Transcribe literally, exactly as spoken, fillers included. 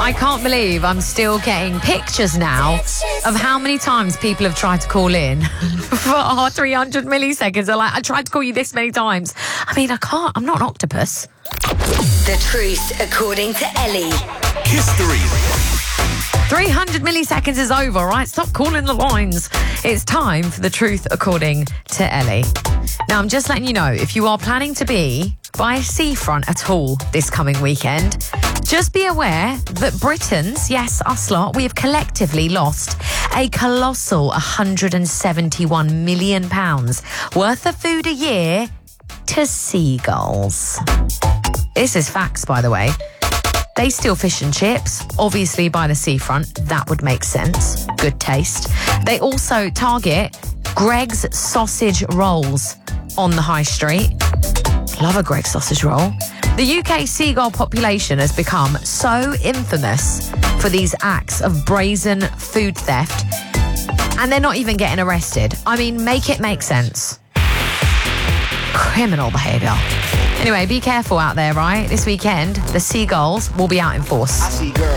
I can't believe I'm still getting pictures now of how many times people have tried to call in for our three hundred milliseconds. They're like, I tried to call you this many times. I mean, I can't. I'm not an octopus. The truth according to Ellie. History. three hundred milliseconds is over, right? Stop calling the lines. It's time for the truth according to Ellie. Now, I'm just letting you know, if you are planning to be by a seafront at all this coming weekend, just be aware that Britons, yes, us lot, we have collectively lost a colossal one hundred seventy-one million pounds worth of food a year to seagulls. This is facts, by the way. They steal fish and chips, obviously by the seafront. That would make sense. Good taste. They also target Greggs sausage rolls on the high street. Love a Greggs sausage roll. The U K seagull population has become so infamous for these acts of brazen food theft, and they're not even getting arrested. I mean, make it make sense. Criminal behaviour. Anyway, be careful out there, right? This weekend, the seagulls will be out in force. I see girls.